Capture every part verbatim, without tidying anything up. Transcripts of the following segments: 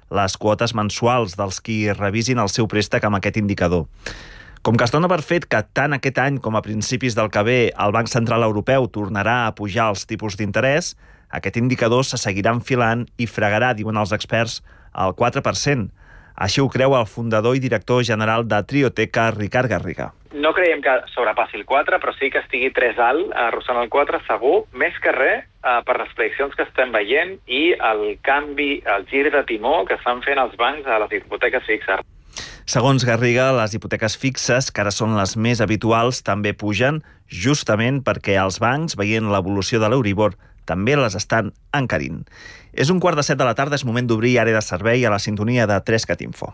les quotes mensuals dels qui revisin el seu préstec amb aquest indicador. Com que es dona per fet que tant aquest any com a principis del que ve el Banc Central Europeu tornarà a pujar els tipus d'interès, aquest indicador se seguirà enfilant i fregarà, diuen els experts, el quatre per cent. Així ho creu el fundador i director general de Trioteca, Ricard Garriga. No creiem que sobrepassi el quatre, però sí que estigui tres alt, arrossant el quatre, segur, més que res eh, per les prediccions que estem veient i el canvi, el gir de timó que estan fent els bancs a les hipoteques fixes. Segons Garriga, les hipoteques fixes, que ara són les més habituals, també pugen, justament perquè els bancs, veient l'evolució de l'Euribor, també les estan encarint. És un quart de set de la tarda, és moment d'obrir àrea de servei a la sintonia de Trescat Info.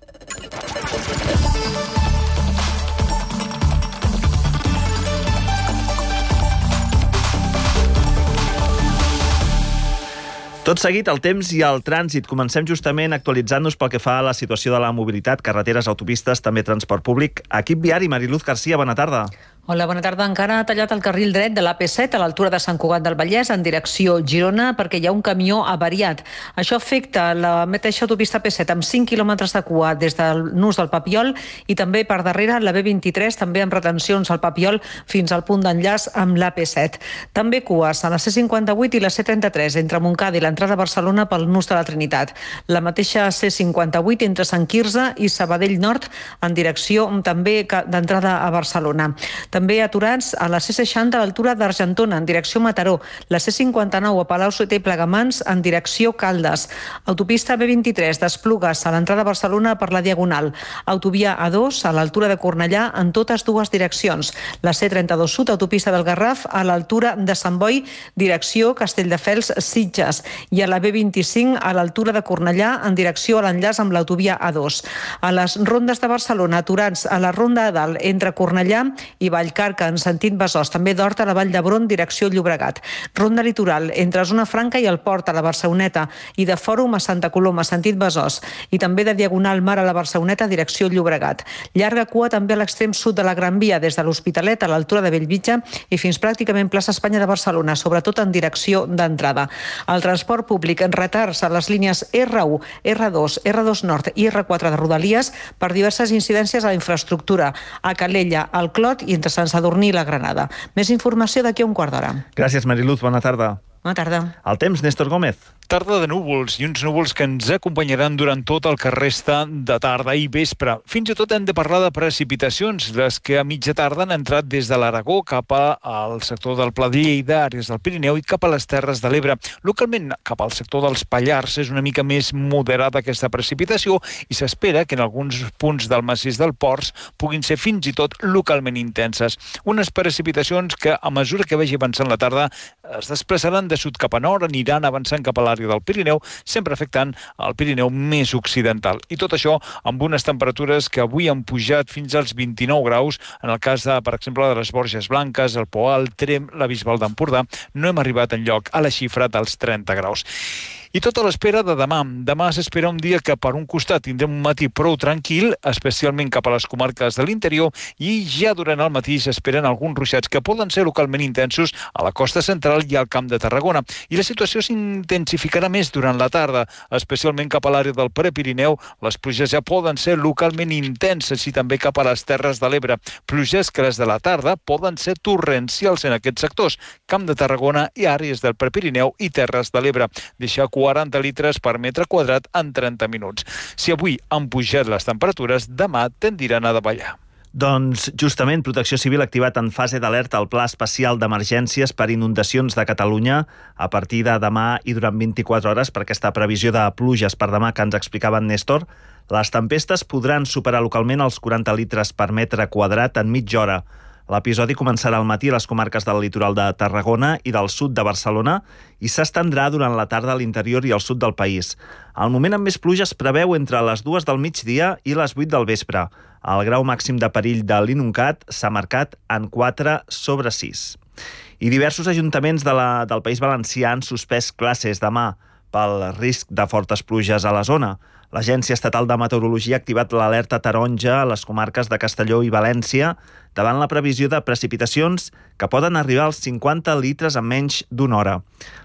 Tot seguit, el temps i el trànsit. Comencem justament actualitzant-nos pel que fa a la situació de la mobilitat, carreteres, autopistes, també transport públic. Equip viari, Mariluz Garcia, bona tarda. Hola, bona tarda. Encara ha tallat el carril dret de l'A P set a l'altura de Sant Cugat del Vallès en direcció Girona perquè hi ha un camió avariat. Això afecta la mateixa autopista A P set amb cinc quilòmetres de cua des del nus del Papiol i també per darrere la B vint-i-tres, també amb retencions al Papiol fins al punt d'enllaç amb l'A P set. També cues a la C cinquanta-vuit i la C trenta-tres entre Montcada i l'entrada a Barcelona pel nus de la Trinitat. La mateixa C cinquanta-vuit entre Sant Quirze i Sabadell Nord en direcció també d'entrada a Barcelona. També aturats a la C seixanta a l'altura d'Argentona, en direcció Mataró, la C cinquanta-nou a Palau-solità i Plegamans, en direcció Caldes, autopista B vint-i-tres d'Esplugues a l'entrada a Barcelona per la Diagonal, autovia A dos a l'altura de Cornellà en totes dues direccions, la C trenta-dos Sud, autopista del Garraf a l'altura de Sant Boi, direcció Castelldefels Sitges, i a la B vint-i-cinc a l'altura de Cornellà en direcció a l'enllaç amb l'autovia A dos. A les rondes de Barcelona, aturats a la ronda de dalt entre Cornellà i Vallcarca en sentit Besòs, també d'Horta a la Vall d'Hebron, direcció Llobregat. Ronda litoral entre Zona Franca i el Port a la Barceloneta i de Fòrum a Santa Coloma, sentit Besòs, i també de Diagonal Mar a la Barceloneta, direcció Llobregat. Llarga cua també a l'extrem sud de la Gran Via, des de l'Hospitalet a l'altura de Bellvitge i fins pràcticament plaça Espanya de Barcelona, sobretot en direcció d'entrada. El transport públic en retards a les línies R u, R dos, R dos Nord i R quatre de Rodalies per diverses incidències a la infraestructura, a Calella, al Clot i entre Sant Sadurní i la Granada. Més informació d'aquí a un quart d'hora. Gràcies, Mariluz. Bona tarda. Bona tarda. El temps, Néstor Gómez. Tarda de núvols i uns núvols que ens acompanyaran durant tot el que resta de tarda i vespre. Fins i tot hem de parlar de precipitacions, les que a mitja tarda han entrat des de l'Aragó cap al sector del Pla de Lleida, àrees del Pirineu i cap a les Terres de l'Ebre. Localment, cap al sector dels Pallars és una mica més moderada aquesta precipitació i s'espera que en alguns punts del massís del Ports puguin ser fins i tot localment intenses. Unes precipitacions que, a mesura que vagi avançant la tarda, es desplaçaran de sud cap a nord, aniran avançant cap a l'àrea del Pirineu, sempre afectant el Pirineu més occidental. I tot això amb unes temperatures que avui han pujat fins als vint-i-nou graus, en el cas, de, per exemple, de les Borges Blanques, el Poal, Tremp, la Bisbal d'Empordà, no hem arribat enlloc a la xifra dels trenta graus. I tot a l'espera de demà. Demà s'espera un dia que per un costat tindrem un matí prou tranquil, especialment cap a les comarques de l'interior, i ja durant el matí s'esperen alguns ruixats que poden ser localment intensos a la costa central i al Camp de Tarragona. I la situació s'intensificarà més durant la tarda, especialment cap a l'àrea del Prepirineu. Les pluges ja poden ser localment intenses i també cap a les Terres de l'Ebre. Pluges que les de la tarda poden ser torrencials en aquests sectors, Camp de Tarragona i àrees del Prepirineu i Terres de l'Ebre. Deixar quaranta litres per metre quadrat en trenta minuts. Si avui han pujat les temperatures, demà tendiran a davallar. Doncs justament Protecció Civil ha activat en fase d'alerta el Pla Especial d'Emergències per Inundacions de Catalunya a partir de demà i durant vint-i-quatre hores per aquesta previsió de pluges per demà que ens explicava en Néstor. Les tempestes podran superar localment els quaranta litres per metre quadrat en mitja hora. L'episodi començarà al matí a les comarques del litoral de Tarragona i del sud de Barcelona i s'estendrà durant la tarda a l'interior i al sud del país. El moment amb més pluja es preveu entre les dues del migdia i les vuit del vespre. El grau màxim de perill de l'Inuncat s'ha marcat en quatre sobre sis. I diversos ajuntaments de la, del País Valencià han suspès classes demà pel risc de fortes pluges a la zona. L'Agència Estatal de Meteorologia ha activat l'alerta taronja a les comarques de Castelló i València davant la previsió de precipitacions que poden arribar als cinquanta litres en menys d'una hora.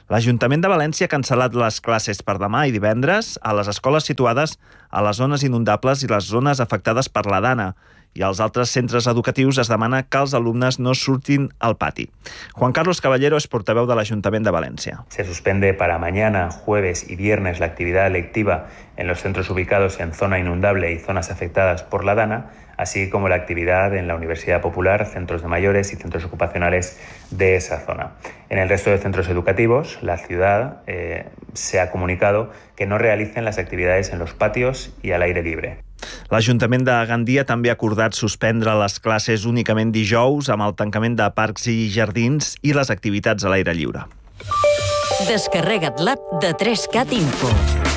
L'Ajuntament de València ha cancel·lat les classes per demà i divendres a les escoles situades a les zones inundables i les zones afectades per la Dana, i als altres centres educatius es demana que els alumnes no surtin al pati. Juan Carlos Caballero es portaveu de l'Ajuntament de València. Se suspende para mañana, jueves y viernes la actividad lectiva en los centros ubicados en zona inundable y zonas afectadas por la Dana, así como la actividad en la Universidad Popular, centros de mayores y centros ocupacionales de esa zona. En el resto de centros educativos, la ciudad eh, se ha comunicado que no realicen las actividades en los patios y al aire libre. L'Ajuntament de Gandia també ha acordat suspendre les classes únicament dijous amb el tancament de parcs i jardins i les activitats a l'aire lliure. Descarrega't l'app de tres cat Info.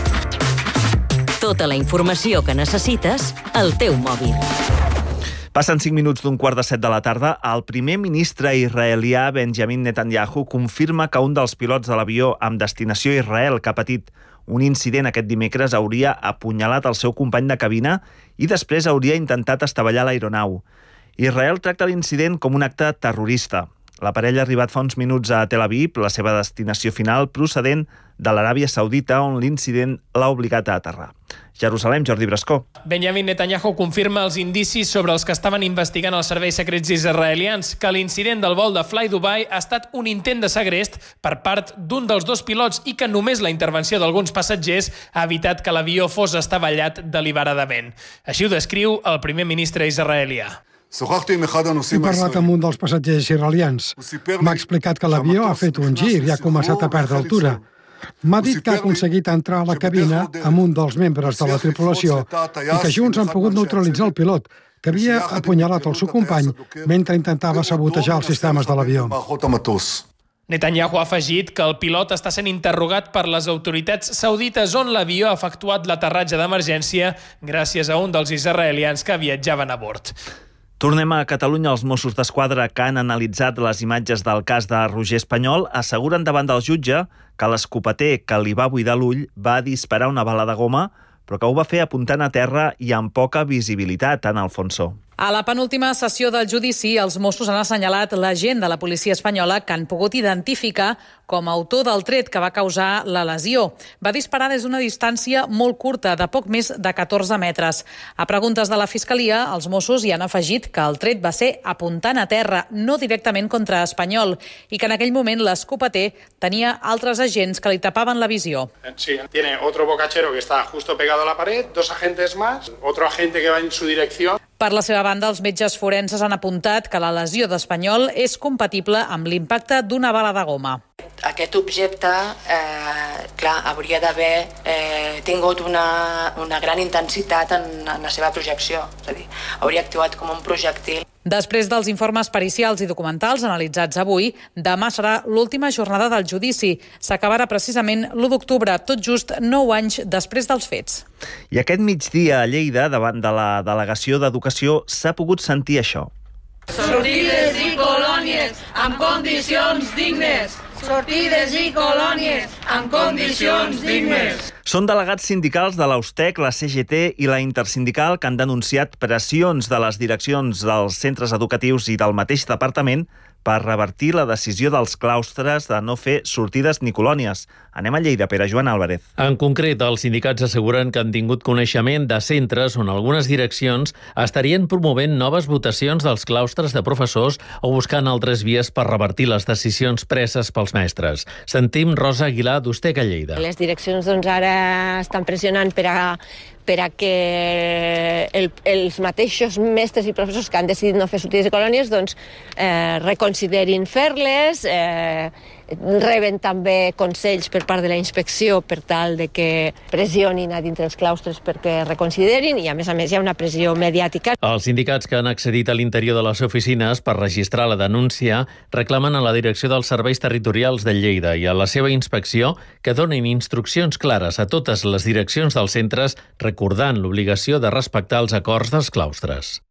Tota la informació que necessites al teu mòbil. Passen cinc minuts d'un quart de set de la tarda. El primer ministre israelià Benjamin Netanyahu confirma que un dels pilots de l'avió amb destinació a Israel que ha patit un incident aquest dimecres hauria apunyalat el seu company de cabina i després hauria intentat estavellar l'aeronau. Israel tracta l'incident com un acte terrorista. La parella ha arribat fa uns minuts a Tel Aviv, la seva destinació final, procedent de l'Aràbia Saudita, on l'incident l'ha obligat a aterrar. Jerusalem, Jordi Brascó. Benjamin Netanyahu confirma els indicis sobre els que estaven investigant els serveis secrets israelians, que l'incident del vol de Fly Dubai ha estat un intent de segrest per part d'un dels dos pilots i que només la intervenció d'alguns passatgers ha evitat que l'avió fos estavellat deliberadament. Així ho descriu el primer ministre israelià. He parlat amb un dels passatgers israelians. M'ha explicat que l'avió ha fet un gir i ha començat a perdre altura. M'ha dit que ha aconseguit entrar a la cabina amb un dels membres de la tripulació i que junts han pogut neutralitzar el pilot, que havia apunyalat el seu company mentre intentava sabotejar els sistemes de l'avió. Netanyahu ha afegit que el pilot està sent interrogat per les autoritats saudites on l'avió ha efectuat l'aterratge d'emergència gràcies a un dels israelians que viatjaven a bord. Tornem a Catalunya. Els Mossos d'Esquadra que han analitzat les imatges del cas de Roger Espanyol asseguren davant del jutge que l'escopeter que li va buidar l'ull va disparar una bala de goma, però que ho va fer apuntant a terra i amb poca visibilitat, en Alfonso. A la penúltima sessió del judici, els Mossos han assenyalat l'agent de la policia espanyola que han pogut identificar com a autor del tret que va causar la lesió. Va disparar des d'una distància molt curta, de poc més de catorze metres. A preguntes de la Fiscalia, els Mossos hi han afegit que el tret va ser apuntant a terra, no directament contra Espanyol, i que en aquell moment l'escopeter tenia altres agents que li tapaven la visió. Sí, tiene otro bocachero que está justo pegado a la pared, dos agentes más, otro agente que va en su dirección. Per la seva banda, els metges forenses han apuntat que la lesió d'Espanyol és compatible amb l'impacte d'una bala de goma. Aquest objecte, eh, clar, hauria d'haver eh, tingut una, una gran intensitat en, en la seva projecció. És a dir, hauria actuat com un projectil. Després dels informes pericials i documentals analitzats avui, demà serà l'última jornada del judici. S'acabarà precisament l'u d'octubre, tot just nou anys després dels fets. I aquest migdia a Lleida, davant de la Delegació d'Educació, s'ha pogut sentir això. Sortides i colònies amb condicions dignes. Sortides i colònies amb condicions dignes. Són delegats sindicals de l'Austec, la C G T i la Intersindical que han denunciat pressions de les direccions dels centres educatius i del mateix departament per revertir la decisió dels claustres de no fer sortides ni colònies. Anem a Lleida, Pere Joan Álvarez. En concret, els sindicats asseguren que han tingut coneixement de centres on algunes direccions estarien promovent noves votacions dels claustres de professors o buscant altres vies per revertir les decisions preses pels mestres. Sentim Rosa Aguilar, d'Ustec a Lleida. Les direccions doncs, ara estan pressionant per a per a que el, els mateixos mestres i professors que han decidit no fer sortides i colònies doncs, eh, reconsiderin fer-les, eh, reben també consells per part de la inspecció per tal de que pressionin a dintre els claustres perquè reconsiderin i a més a més hi ha una pressió mediàtica. Els sindicats que han accedit a l'interior de les oficines per registrar la denúncia reclamen a la Direcció dels Serveis Territorials de Lleida i a la seva inspecció que donin instruccions clares a totes les direccions dels centres recordant l'obligació de respectar els acords dels claustres.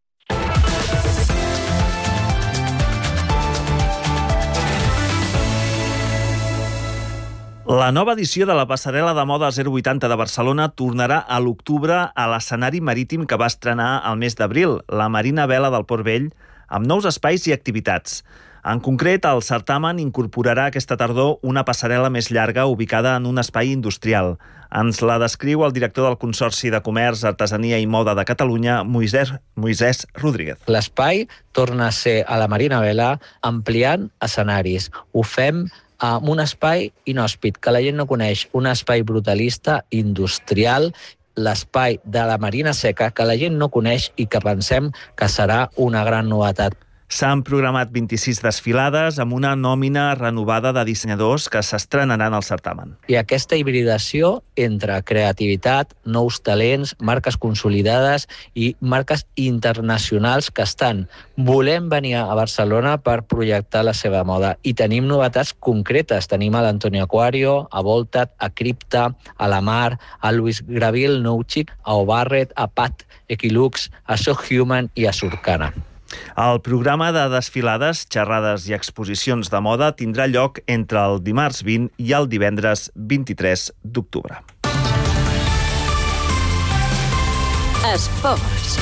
La nova edició de la passarel·la de moda zero vuitanta de Barcelona tornarà a l'octubre a l'escenari marítim que va estrenar al mes d'abril. La Marina Vela del Port Vell amb nous espais i activitats. En concret, el certamen incorporarà aquesta tardor una passarel·la més llarga ubicada en un espai industrial. Ens la descriu el director del Consorci de Comerç, Artesania i Moda de Catalunya, Moisès, Moisès Rodríguez. L'espai torna a ser a la Marina Vela ampliant escenaris. Ho fem amb un espai inhòspit que la gent no coneix, un espai brutalista, industrial, l'espai de la Marina Seca que la gent no coneix i que pensem que serà una gran novetat. S'han programat vint-i-sis desfilades amb una nòmina renovada de dissenyadors que s'estrenaran al certamen. I aquesta hibridació entre creativitat, nous talents, marques consolidades i marques internacionals que estan volent venir a Barcelona per projectar la seva moda. I tenim novetats concretes. Tenim a l'Antonio Aquario, a Voltat, a Cripta, a la Mar, a Luis Gravil, Nouchik, a O'Barrett, a Pat Equilux, a So Human i a Surcana. El programa de desfilades, xerrades i exposicions de moda tindrà lloc entre el dimarts vint i el divendres vint-i-tres d'octubre. Esports.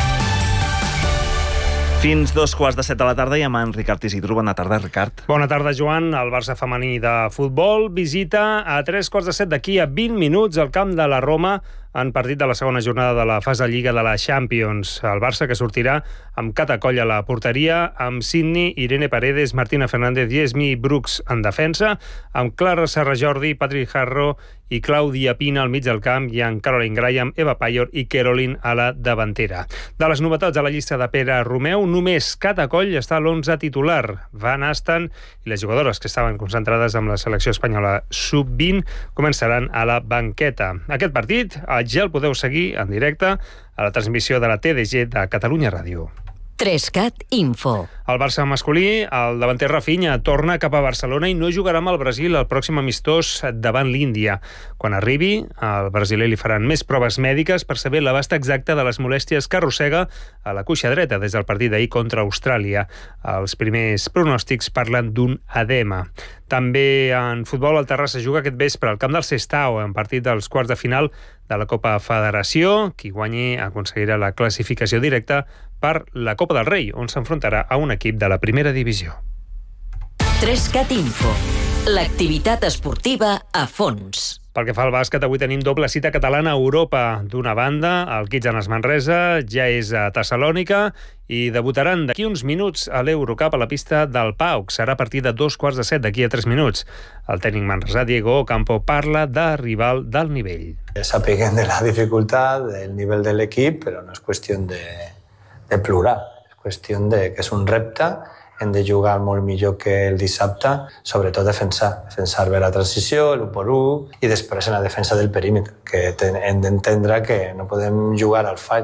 Fins dos quarts de set de la tarda i amb en Ricard Isidro. Bona tarda, Ricard. Bona tarda, Joan. El Barça femení de futbol visita a tres quarts de set d'aquí a vint minuts al camp de la Roma en partit de la segona jornada de la fase Lliga de la Champions. El Barça que sortirà amb Catacoll a la porteria, amb Sidney, Irene Paredes, Martina Fernández i Esmi Brooks en defensa, amb Clara Serra Jordi, Patrick Harro i Clàudia Pina al mig del camp i amb Caroline Graham, Eva Payor i Caroline a la davantera. De les novetats a la llista de Pere Romeu, només Catacoll està a l'onze titular. Van Asten i les jugadores que estaven concentrades amb la selecció espanyola sub vint començaran a la banqueta. Aquest partit ja el podeu seguir en directe a la transmissió de la T D G de Catalunya Ràdio. trescat Info. El Barça masculí, el davanter Rafinha, torna cap a Barcelona i no jugarà amb el Brasil el pròxim amistós davant l'Índia. Quan arribi, al brasiler li faran més proves mèdiques per saber l'abast exacte de les molèsties que arrossega a la cuixa dreta des del partit d'ahir contra Austràlia. Els primers pronòstics parlen d'un edema. També en futbol, el Terrassa juga aquest vespre al camp del Sestao en partit dels quarts de final de la Copa Federació. Qui guanyi aconseguirà la classificació directa per la Copa del Rei, on s'enfrontarà a un equip de la primera divisió. trescat Info. L'activitat esportiva a fons. Pel que fa al bàsquet, avui tenim doble cita catalana a Europa. D'una banda, el Kitsanes Manresa ja és a Tessalònica i debutaran d'aquí uns minuts a l'Eurocup a la pista del Pauk. Serà a partir de dos quarts de set d'aquí a tres minuts. El tècnic manresà Diego Ocampo parla de rival d'alt nivell. Sapiguem de la dificultat, del nivell de l'equip, però no és qüestió de, de plorar. És qüestió de que és un repte. Hem de jugar molt millor que el dissabte, sobretot defensar. Defensar bé la transició, l'u per u, i després en la defensa del perímetre, que hem d'entendre que no podem jugar al fall.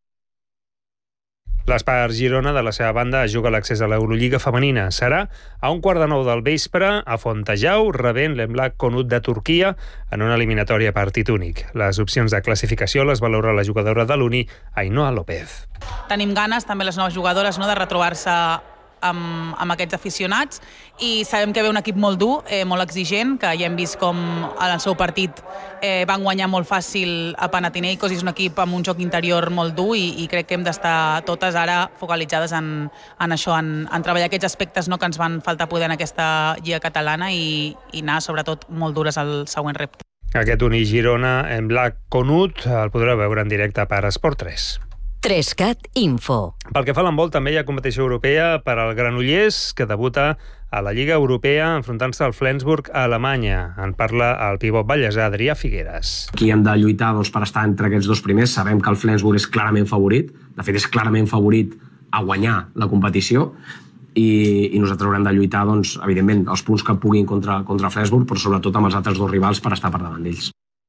L'Espar Girona, de la seva banda, juga l'accés a l'Eurolliga femenina. Serà a un quart de nou del vespre a Fontejau, rebent l'Emlak Konut de Turquia en una eliminatòria partit únic. Les opcions de classificació les valora la jugadora de l'Uni, Ainhoa López. Tenim ganes, també les noves jugadores, no, de retrobar-se Amb, amb aquests aficionats, i sabem que ve un equip molt dur, eh, molt exigent, que ja hem vist com en el seu partit eh, van guanyar molt fàcil a Panathinaikos, i és un equip amb un joc interior molt dur, i, i crec que hem d'estar totes ara focalitzades en, en això, en, en treballar aquests aspectes, no, que ens van faltar poder en aquesta lliga catalana, i, i anar sobretot molt dures al següent repte. Aquest Uni Girona en Black Conut el podreu veure en directe per Esport tres. trescat Info. Pel que fa a l'handbol, també hi ha competició europea per al Granollers, que debuta a la Lliga Europea enfrontant-se al Flensburg a Alemanya. En parla el pivot ballesà Adrià Figueres. Aquí hem de lluitar doncs, per estar entre aquests dos primers. Sabem que el Flensburg és clarament favorit. De fet, és clarament favorit a guanyar la competició. I, i nosaltres haurem de lluitar, doncs, evidentment, els punts que puguin contra, contra Flensburg, però sobretot amb els altres dos rivals per estar per davant d'ells.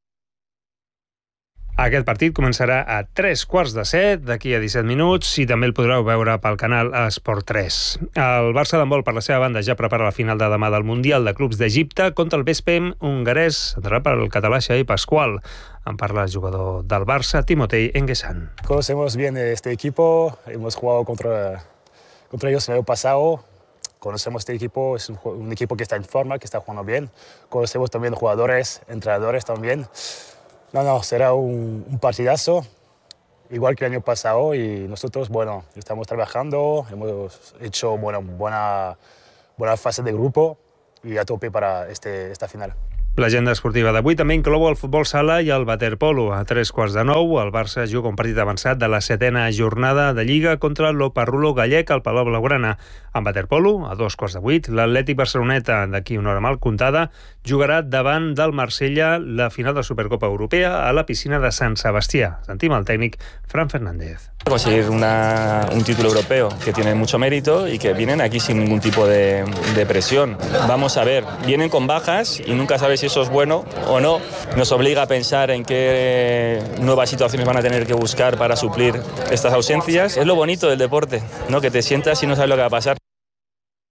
Aquest partit començarà a tres quarts de set, d'aquí a disset minuts, i també el podreu veure pel canal Esport tres. El Barça d'handbol, per la seva banda, ja prepara la final de demà del Mundial de Clubs d'Egipte contra el Veszprém hongarès, entrarà per el català Xavi Pasqual. En parla el jugador del Barça, Timotei Enguesan. Conocemos bien este equipo, hemos jugado contra, contra ellos el año pasado. Conocemos este equipo, es un, un equipo que está en forma, que está jugando bien. Conocemos también jugadores, entrenadores también. No, no, será un, un partidazo igual que el año pasado, y nosotros, bueno, estamos trabajando, hemos hecho bueno, buena, buena fase de grupo y a tope para este, esta final. L'agenda esportiva d'avui també inclou el futbol sala i el waterpolo. A tres quarts de nou, el Barça juga un partit avançat de la setena jornada de Lliga contra l'Oparrulo gallec al Palau Blaugrana. En waterpolo, a dos quarts de vuit, l'Atlètic Barceloneta, d'aquí una hora mal comptada, jugarà davant del Marsella la final de Supercopa Europea a la piscina de Sant Sebastià. Sentim el tècnic Fran Fernández. Conseguir una, un título europeo que tiene mucho mérito y que vienen aquí sin ningún tipo de, de presión. Vamos a ver, vienen con bajas y nunca sabes si eso es bueno o no. Nos obliga a pensar en qué nuevas situaciones van a tener que buscar para suplir estas ausencias. Es lo bonito del deporte, ¿no? Que te sientas y no sabes lo que va a pasar.